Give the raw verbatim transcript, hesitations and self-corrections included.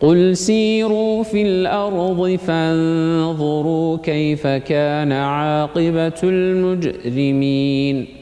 قل سيروا في الأرض فانظروا كيف كان عاقبة المجرمين.